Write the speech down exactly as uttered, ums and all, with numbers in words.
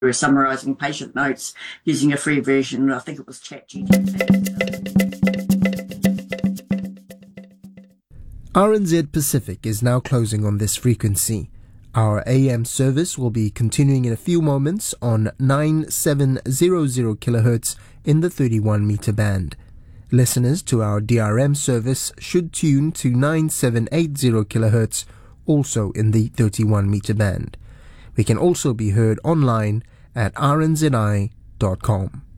We're summarising patient notes using a free version. I think it was ChatGPT. R N Z Pacific is now closing on this frequency. Our A M service will be continuing in a few moments on nine seven zero zero kilohertz in the thirty-one meter band. Listeners to our D R M service should tune to nine seven eight zero kilohertz, also in the thirty-one meter band. We can also be heard online at r n z i dot com.